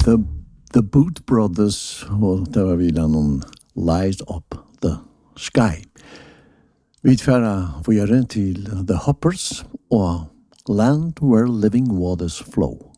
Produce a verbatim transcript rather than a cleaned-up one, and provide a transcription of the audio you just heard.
The, the Boot Brothers, og det var vilan om Light Up the Sky. Vi tfæra vågjere til The Hoppers og Land Where Living Waters Flow.